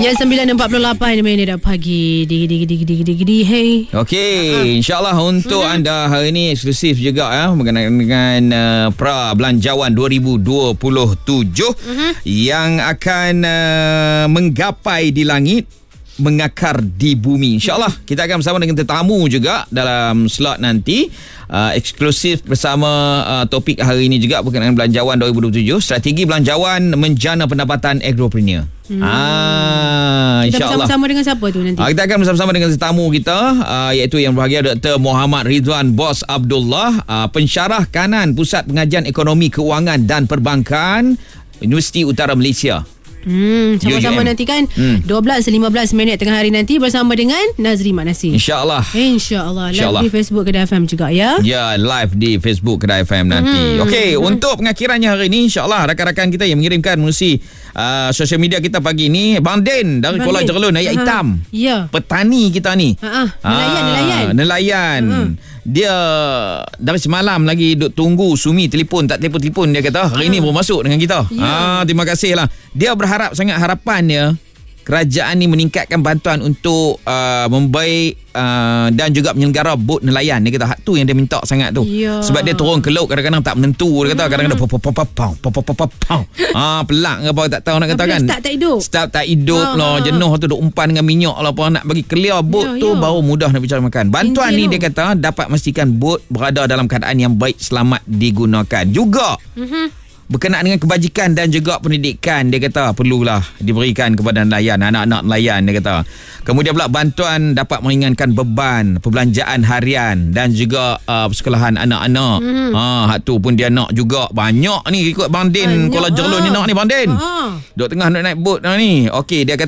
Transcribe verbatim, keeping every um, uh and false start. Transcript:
Jam sembilan empat puluh lapan minit dah pagi. Digi digi digi digi digi digi hey. Okey, uh-huh. insya-Allah untuk uh-huh. anda hari ini eksklusif juga ya berkenaan dengan uh, pra belanjawan dua ribu dua puluh tujuh uh-huh. yang akan uh, menggapai di langit, mengakar di bumi. InsyaAllah kita akan bersama dengan tetamu juga dalam slot nanti, uh, eksklusif bersama uh, topik hari ini juga berkenaan belanjawan dua ribu dua puluh tujuh, strategi belanjawan menjana pendapatan agropreneur. Hmm. Ah, kita bersama-sama dengan siapa tu nanti? Ah, kita akan bersama-sama dengan tetamu kita, uh, iaitu yang berbahagia Doktor Muhammad Ridwan Bos Abdullah, uh, pensyarah kanan Pusat Pengajian Ekonomi Kewangan dan Perbankan Universiti Utara Malaysia. Hmm, sama-sama nanti kan hmm. dua belas lima belas minit tengah hari nanti bersama dengan Nazri Mak Nasi. InsyaAllah. InsyaAllah. Live Insya di Facebook Kedah F M juga ya. Ya, live di Facebook Kedah F M nanti. Hmm. Okey, hmm. untuk pengakhirannya hari ini, insyaAllah rakan-rakan kita yang mengirimkan melalui uh, sosial media kita pagi ni, Bang Den dari Bang Kuala Den. Jerlun, Ayat Ha. Hitam. Ya. Petani kita ni. Ha, nelayan, Ah, nelayan. Nelayan. Ha. Dia dari semalam lagi duk tunggu Sumi telefon, tak telefon-telefon dia kata hari ni baru masuk dengan kita. Ya. Ah, terima kasih lah. Dia berharap sangat, harapan dia kerajaan ni meningkatkan bantuan untuk uh, membaik uh, dan juga menyelenggara bot nelayan. Dia kata hak tu yang dia minta sangat tu. Ya. Sebab dia turun ke laut kadang-kadang tak menentu. Dia kata kadang-kadang pau pau pau pau pau pau pau. Ah, pelak ke apa tak tahu nak kata kan. Start tak hidup. Start tak hidup Ha, lah. ha. Jenuh tu duk umpan dengan minyak lah apa, nak bagi clear bot Ya, tu ya. baru mudah nak bicara makan. Bantuan Enjin ni tu. dia kata dapat memastikan bot berada dalam keadaan yang baik, selamat digunakan. Juga Mhm. berkenaan dengan kebajikan dan juga pendidikan, dia kata perlulah diberikan kepada nelayan, anak-anak nelayan, dia kata. Kemudian pula bantuan dapat meringankan beban perbelanjaan harian dan juga uh, persekolahan anak-anak. Hmm. Ha, hak tu pun dia nak juga. Banyak ni ikut Bang Din Kuala Jerlun ni nak ni Bang Din. Ha. Duk tengah nak naik bot ni. Okey, dia kata